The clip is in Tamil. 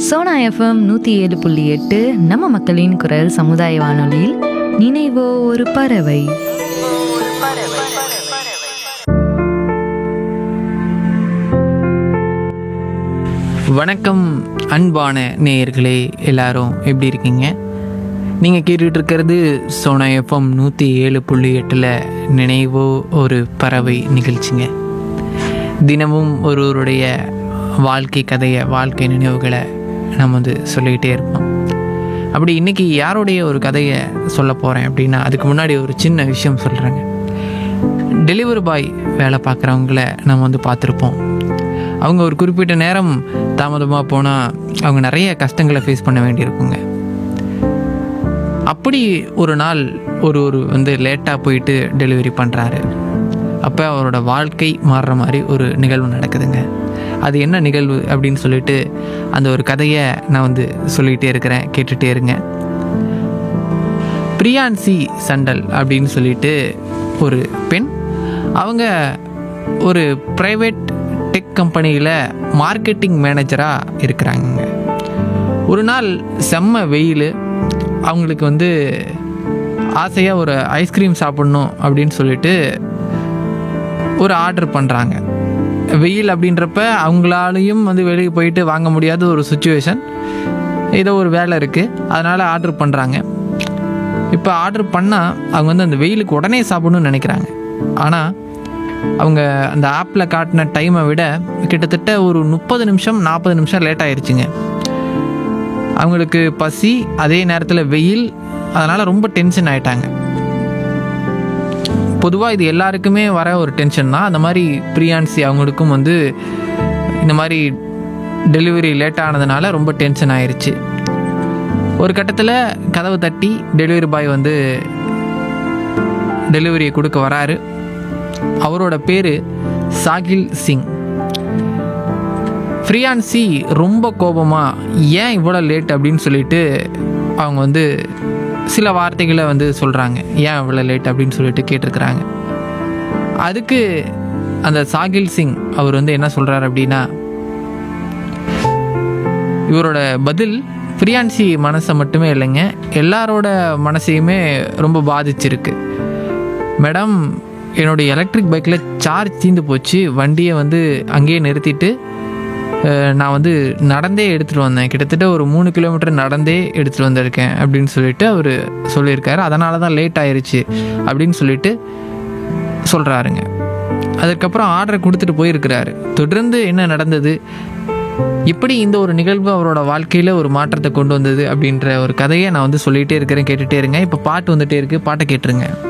சோனா எஃப்எம் 107.8 நம்ம மக்களின் குரல் சமுதாய வானொலியில் நினைவோ ஒரு பறவை. வணக்கம் அன்பான நேயர்களே, எல்லாரும் எப்படி இருக்கீங்க? நீங்கள் கேட்டுட்டு இருக்கிறது சோனா எஃப்எம் 107.8 நினைவோ ஒரு பறவை நிகழ்ச்சிங்க. தினமும் ஒருவருடைய வாழ்க்கை கதையை, வாழ்க்கை நினைவுகளை நம்ம வந்து சொல்லிக்கிட்டே இருப்போம். அப்படி இன்றைக்கி யாருடைய ஒரு கதையை சொல்ல போகிறேன் அப்படின்னா, அதுக்கு முன்னாடி ஒரு சின்ன விஷயம் சொல்கிறேங்க. டெலிவரி பாய் வேலை பார்க்குறவங்கள நம்ம வந்து பார்த்துருப்போம். அவங்க ஒரு குறிப்பிட்ட நேரம் தாமதமாக போனால் அவங்க நிறைய கஷ்டங்களை ஃபேஸ் பண்ண வேண்டியிருக்குங்க. அப்படி ஒரு நாள் ஒரு வந்து லேட்டாக போயிட்டு டெலிவரி பண்ணுறாரு. அப்போ அவரோட வாழ்க்கை மாறுற மாதிரி ஒரு நிகழ்வு நடக்குதுங்க. அது என்ன நிகழ்வு அப்படின்னு சொல்லிட்டு அந்த ஒரு கதையை நான் வந்து சொல்லிகிட்டே இருக்கிறேன், கேட்டுகிட்டே இருங்க. பிரியான்சி சண்டல் அப்படின்னு சொல்லிட்டு ஒரு பெண், அவங்க ஒரு ப்ரைவேட் டெக் கம்பெனியில் மார்க்கெட்டிங் மேனேஜராக இருக்கிறாங்க. ஒரு நாள் செம்ம வெயில், அவங்களுக்கு வந்து ஆசையாக ஒரு ஐஸ்கிரீம் சாப்பிட்ணும் அப்படின்னு சொல்லிட்டு ஒரு ஆர்டர் பண்ணுறாங்க. வெயில் அப்படின்றப்ப அவங்களாலையும் வந்து வெளியே போயிட்டு வாங்க முடியாத ஒரு சுச்சுவேஷன், ஏதோ ஒரு வேலை இருக்குது, அதனால் ஆர்டர் பண்ணுறாங்க. இப்போ ஆர்டர் பண்ணால் அவங்க வந்து அந்த வெயிலுக்கு உடனே சாப்பிடணும்னு நினைக்கிறாங்க. ஆனால் அவங்க அந்த ஆப்பில் காட்டின டைமை விட கிட்டத்தட்ட ஒரு 30 நிமிஷம் 40 நிமிஷம் லேட் ஆயிடுச்சுங்க. அவங்களுக்கு பசி, அதே நேரத்தில் வெயில், அதனால் ரொம்ப டென்ஷன் ஆகிட்டாங்க. பொதுவாக இது எல்லாருக்குமே வர ஒரு டென்ஷன் தான். அந்த மாதிரி பிரியான்சி அவங்களுக்கும் வந்து இந்த மாதிரி டெலிவரி லேட் ஆனதுனால ரொம்ப டென்ஷன் ஆயிடுச்சு. ஒரு கட்டத்தில் கதவை தட்டி டெலிவரி பாய் வந்து டெலிவரியை கொடுக்க வராரு. அவரோட பேர் சாகில் சிங். பிரியான்சி ரொம்ப கோபமாக ஏன் இவ்வளோ லேட் அப்படின்னு சொல்லிட்டு அவங்க வந்து சில வார்த்தைகளை வந்து சொல்கிறாங்க. ஏன் இவ்வளோ லேட் அப்படின்னு சொல்லிட்டு கேட்டிருக்கிறாங்க. அதுக்கு அந்த சாகில் சிங் அவர் வந்து என்ன சொல்கிறார் அப்படின்னா, இவரோட பதில் பிரியான்சி மனசை மட்டுமே இல்லைங்க, எல்லாரோட மனசையுமே ரொம்ப பாதிச்சிருக்கு. மேடம், என்னுடைய எலக்ட்ரிக் பைக்கில் சார்ஜ் தீர்ந்து போச்சு, வண்டியை வந்து அங்கேயே நிறுத்திட்டு நான் வந்து நடந்தே எடுத்துகிட்டு வந்தேன், கிட்டத்தட்ட ஒரு 3 கிலோமீட்டர் நடந்தே எடுத்துகிட்டு வந்திருக்கேன் அப்படின்னு சொல்லிட்டு அவர் சொல்லியிருக்காரு. அதனால தான் லேட் ஆயிடுச்சு அப்படின்னு சொல்லிட்டு சொல்கிறாருங்க. அதுக்கப்புறம் ஆர்டரை கொடுத்துட்டு போயிருக்கிறாரு. தொடர்ந்து என்ன நடந்தது, இப்படி இந்த ஒரு நிகழ்வு அவரோட வாழ்க்கையில் ஒரு மாற்றத்தை கொண்டு வந்தது அப்படின்ற ஒரு கதையை நான் வந்து சொல்லிகிட்டே இருக்கிறேன், கேட்டுகிட்டே இருங்க. இப்போ பாட்டு வந்துகிட்டே இருக்குது, பாட்டை கேட்டுருங்க.